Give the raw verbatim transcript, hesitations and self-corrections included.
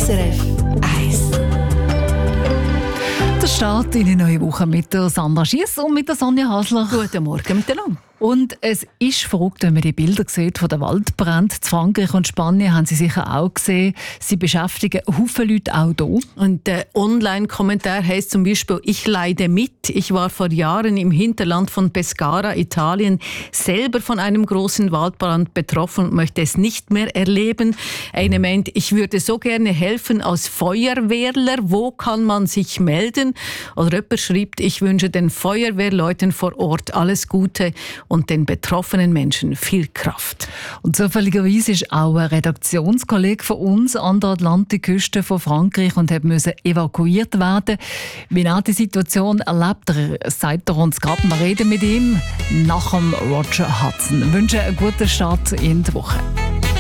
S R F eins. Der Start in eine neue Woche mit der Sandra Schiess und mit der Sonja Hasler. Guten Morgen miteinander. Und es ist verrückt, wenn man die Bilder sieht von den Waldbränden. In Frankreich und Spanien haben Sie sicher auch gesehen. Sie beschäftigen Haufen Leute auch hier. Und der Online-Kommentar heißt zum Beispiel: Ich leide mit. Ich war vor Jahren im Hinterland von Pescara, Italien, selber von einem großen Waldbrand betroffen und möchte es nicht mehr erleben. Einer meint, ich würde so gerne helfen als Feuerwehrler. Wo kann man sich melden? Oder jemand schreibt, ich wünsche den Feuerwehrleuten vor Ort alles Gute und den betroffenen Menschen viel Kraft. Und zufälligerweise ist auch ein Redaktionskollege von uns an der Atlantikküste von Frankreich und musste evakuiert werden. Wie er die Situation erlebt, sagt er uns gerade. Wir reden mit ihm nach dem Roger Hudson. Ich wünsche einen guten Start in die Woche.